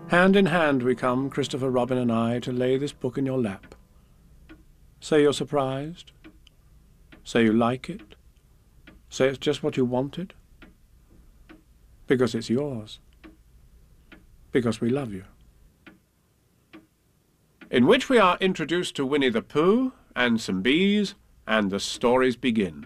Hand in hand we come, Christopher Robin and I, to lay this book in your lap. Say you're surprised. Say you like it. Say it's just what you wanted. Because it's yours. Because we love you. In which we are introduced to Winnie the Pooh and some bees, and the stories begin.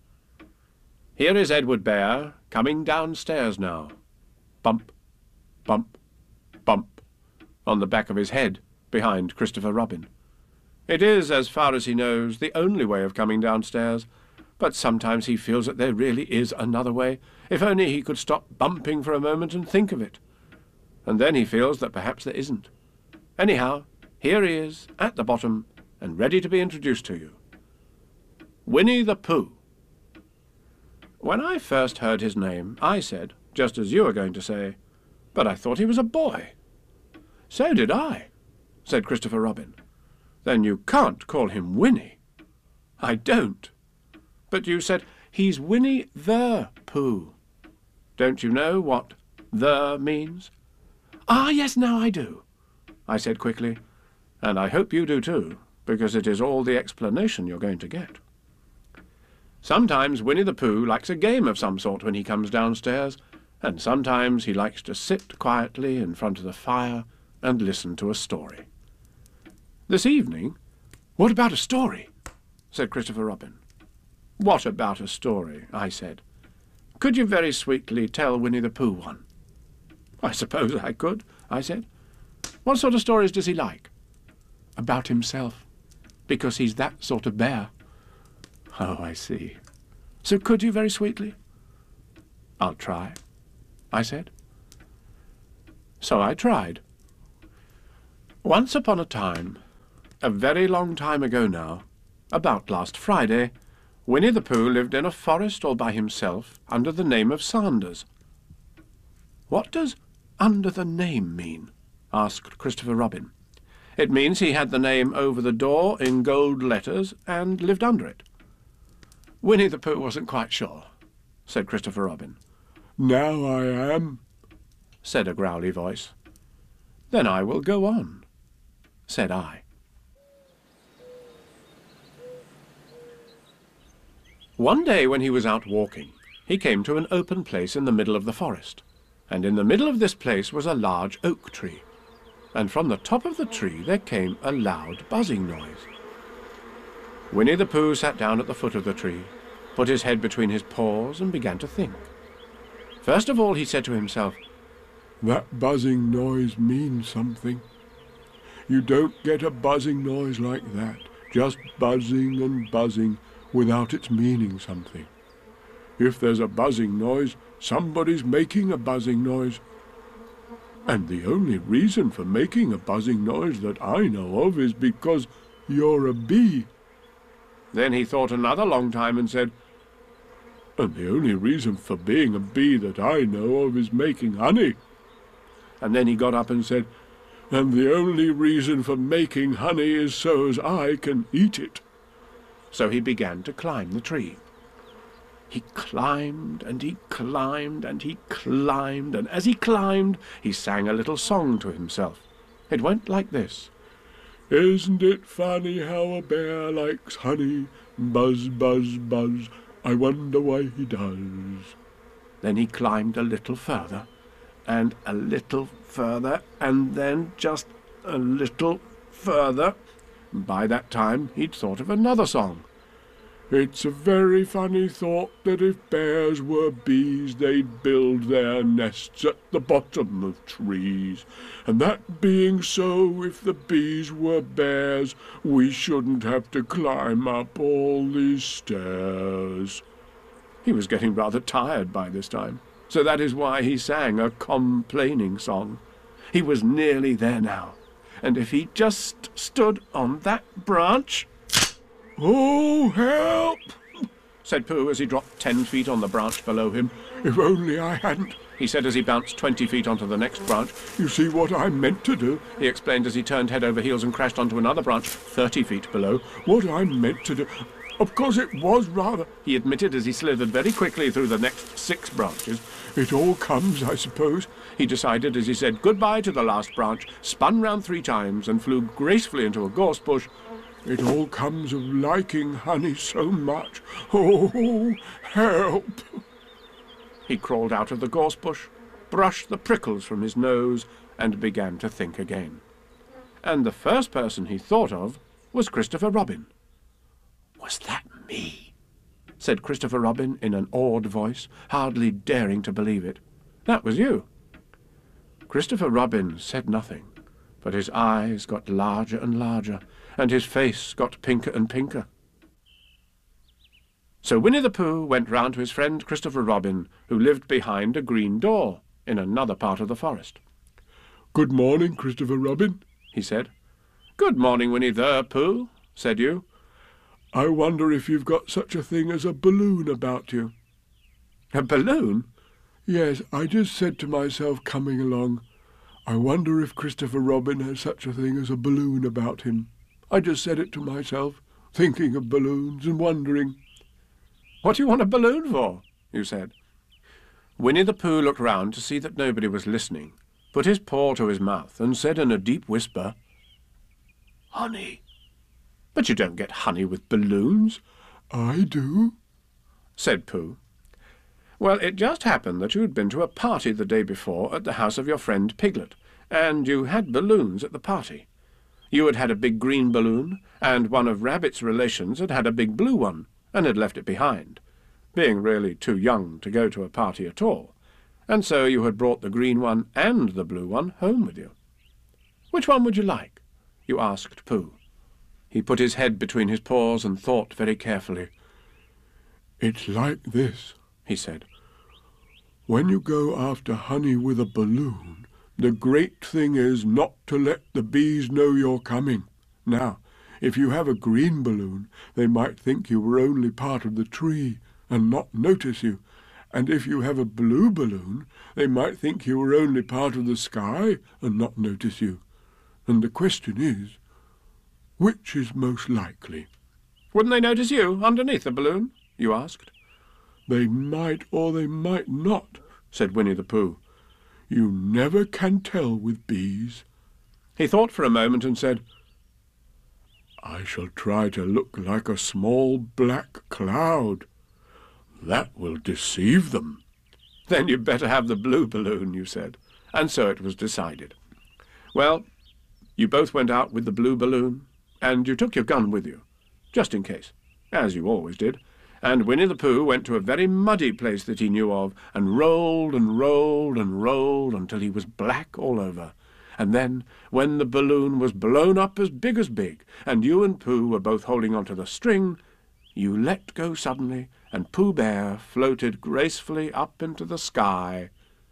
Here is Edward Bear coming downstairs now. Bump, bump, bump, on the back of his head, behind Christopher Robin. It is, as far as he knows, the only way of coming downstairs, but sometimes he feels that there really is another way, if only he could stop bumping for a moment and think of it. And then he feels that perhaps there isn't. Anyhow, here he is, at the bottom, and ready to be introduced to you. Winnie the Pooh. When I first heard his name, I said, just as you are going to say, but I thought he was a boy. So did I, said Christopher Robin. Then you can't call him Winnie. I don't. But you said, he's Winnie the Pooh. Don't you know what the means? Ah, yes, now I do, I said quickly. And I hope you do too, because it is all the explanation you're going to get. Sometimes Winnie the Pooh likes a game of some sort when he comes downstairs, and sometimes he likes to sit quietly in front of the fire and listen to a story. This evening, what about a story? Said Christopher Robin. What about a story? I said. Could you very sweetly tell Winnie the Pooh one? I suppose I could, I said. What sort of stories does he like? About himself, because he's that sort of bear. Oh, I see. So could you very sweetly? I'll try, I said. So I tried. Once upon a time, a very long time ago now, about last Friday, Winnie the Pooh lived in a forest all by himself under the name of Sanders. What does under the name mean? Asked Christopher Robin. It means he had the name over the door in gold letters and lived under it. Winnie the Pooh wasn't quite sure, said Christopher Robin. Now I am, said a growly voice. Then I will go on, said I. One day when he was out walking, he came to an open place in the middle of the forest, and in the middle of this place was a large oak tree, and from the top of the tree there came a loud buzzing noise. Winnie the Pooh sat down at the foot of the tree, put his head between his paws and began to think. First of all he said to himself, That buzzing noise means something. You don't get a buzzing noise like that, just buzzing and buzzing, without its meaning something. If there's a buzzing noise, somebody's making a buzzing noise. And the only reason for making a buzzing noise that I know of is because you're a bee. Then he thought another long time and said, And the only reason for being a bee that I know of is making honey. And then he got up and said, And the only reason for making honey is so as I can eat it. So he began to climb the tree. He climbed, and he climbed, and he climbed, and as he climbed, he sang a little song to himself. It went like this. Isn't it funny how a bear likes honey? Buzz, buzz, buzz, I wonder why he does. Then he climbed a little further, and a little further, and then just a little further. By that time he'd thought of another song. It's a very funny thought that if bears were bees, they'd build their nests at the bottom of trees. And that being so, if the bees were bears, we shouldn't have to climb up all these stairs. He was getting rather tired by this time, so that is why he sang a complaining song. He was nearly there now, and if he just stood on that branch... Oh, help! Said Pooh as he dropped 10 feet on the branch below him. If only I hadn't, he said as he bounced 20 feet onto the next branch. You see what I meant to do, he explained as he turned head over heels and crashed onto another branch 30 feet below. What I meant to do... Of course it was rather, he admitted as he slithered very quickly through the next 6 branches. It all comes, I suppose. He decided as he said goodbye to the last branch, spun round 3 times and flew gracefully into a gorse bush. It all comes of liking honey so much. Oh, help! He crawled out of the gorse bush, brushed the prickles from his nose, and began to think again. And the first person he thought of was Christopher Robin. "Was that me?" said Christopher Robin in an awed voice, hardly daring to believe it. "That was you." Christopher Robin said nothing, but his eyes got larger and larger, and his face got pinker and pinker. So Winnie the Pooh went round to his friend Christopher Robin, who lived behind a green door in another part of the forest. "Good morning, Christopher Robin," he said. "Good morning, Winnie the Pooh," said you. "I wonder if you've got such a thing as a balloon about you." "A balloon?" "Yes, I just said to myself coming along, I wonder if Christopher Robin has such a thing as a balloon about him. I just said it to myself, thinking of balloons and wondering." "What do you want a balloon for?" you said. Winnie the Pooh looked round to see that nobody was listening, put his paw to his mouth, and said in a deep whisper, "Honey." "But you don't get honey with balloons." "I do," said Pooh. "Well, it just happened that you had been to a party the day before at the house of your friend Piglet, and you had balloons at the party. You had had a big green balloon, and one of Rabbit's relations had had a big blue one, and had left it behind, being really too young to go to a party at all, and so you had brought the green one and the blue one home with you. Which one would you like?" you asked Pooh. He put his head between his paws and thought very carefully. "It's like this," he said. "When you go after honey with a balloon, the great thing is not to let the bees know you're coming. Now, if you have a green balloon, they might think you were only part of the tree and not notice you, and if you have a blue balloon, they might think you were only part of the sky and not notice you. And the question is, which is most likely?" "Wouldn't they notice you underneath the balloon?" you asked. "They might or they might not," said Winnie the Pooh. "You never can tell with bees." He thought for a moment and said, "I shall try to look like a small black cloud. That will deceive them." "Then you'd better have the blue balloon," you said, and so it was decided. Well, you both went out with the blue balloon, and you took your gun with you, just in case, as you always did, and Winnie the Pooh went to a very muddy place that he knew of, and rolled and rolled and rolled until he was black all over. And then, when the balloon was blown up as big, and you and Pooh were both holding on to the string, you let go suddenly, and Pooh Bear floated gracefully up into the sky,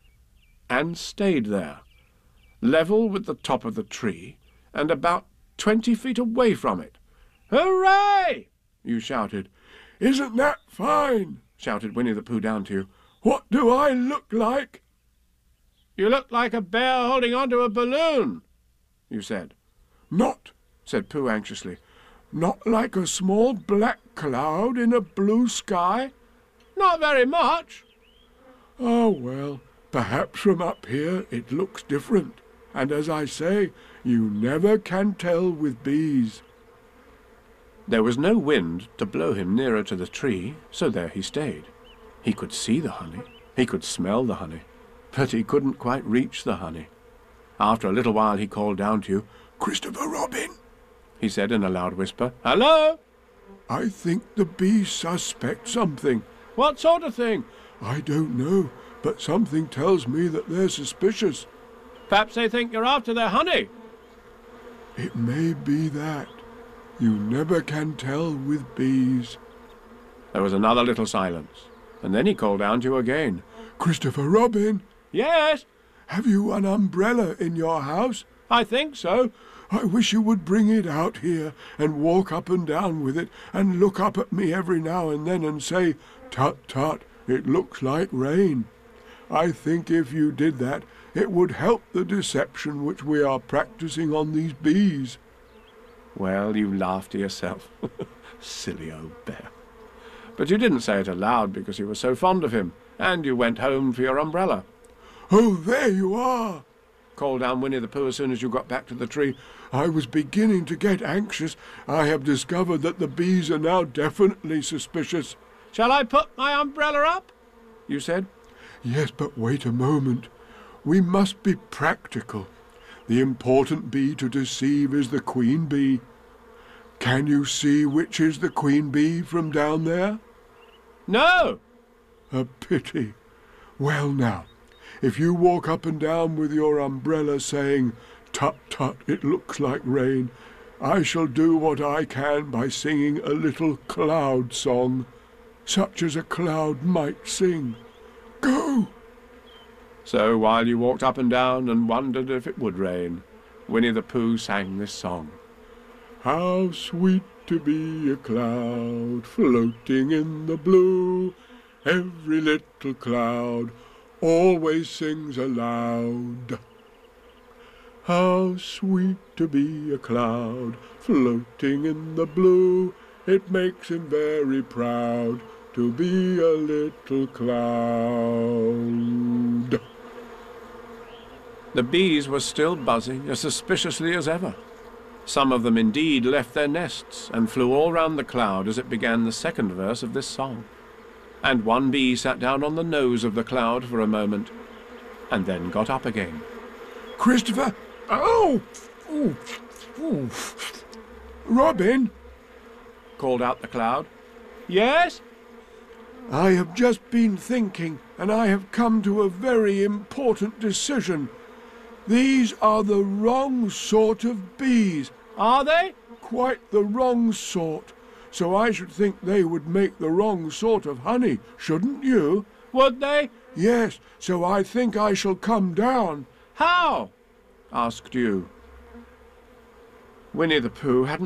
and stayed there, level with the top of the tree, and about 20 feet away from it. "Hooray!" you shouted. "Isn't that fine?" shouted Winnie the Pooh down to you. "What do I look like?" "You look like a bear holding on to a balloon," you said. "Not," said Pooh anxiously, "not like a small black cloud in a blue sky?" "Not very much." "Oh, well, perhaps from up here it looks different, and as I say, you never can tell with bees." There was no wind to blow him nearer to the tree, so there he stayed. He could see the honey, he could smell the honey, but he couldn't quite reach the honey. After a little while he called down to you. "Christopher Robin," he said in a loud whisper. "Hello?" "I think the bees suspect something." "What sort of thing?" "I don't know, but something tells me that they're suspicious." "Perhaps they think you're after their honey." "It may be that. You never can tell with bees." There was another little silence, and then he called down to you again. "Christopher Robin." "Yes?" "Have you an umbrella in your house?" "I think so." "I wish you would bring it out here and walk up and down with it and look up at me every now and then and say, 'Tut, tut, it looks like rain.' I think if you did that, it would help the deception which we are practicing on these bees." Well, you laughed to yourself. Silly old bear. But you didn't say it aloud because you were so fond of him, and you went home for your umbrella. "Oh, there you are!" called down Winnie the Pooh as soon as you got back to the tree. "I was beginning to get anxious. I have discovered that the bees are now definitely suspicious." "Shall I put my umbrella up?" you said. "Yes, but wait a moment. We must be practical. The important bee to deceive is the queen bee. Can you see which is the queen bee from down there?" "No." "A pity. Well now, if you walk up and down with your umbrella saying, 'Tut, tut, it looks like rain,' I shall do what I can by singing a little cloud song, such as a cloud might sing. Go!" So while you walked up and down and wondered if it would rain, Winnie the Pooh sang this song. "How sweet to be a cloud floating in the blue. Every little cloud always sings aloud. How sweet to be a cloud floating in the blue. It makes him very proud to be a little cloud." The bees were still buzzing as suspiciously as ever. Some of them indeed left their nests and flew all round the cloud as it began the second verse of this song. And one bee sat down on the nose of the cloud for a moment, and then got up again. "Christopher! Oh! Ooh. Ooh. Robin!" called out the cloud. "Yes?" "I have just been thinking, and I have come to a very important decision. These are the wrong sort of bees." "Are they?" "Quite the wrong sort. So I should think they would make the wrong sort of honey, shouldn't you?" "Would they?" "Yes, so I think I shall come down." "How?" asked you. Winnie the Pooh hadn't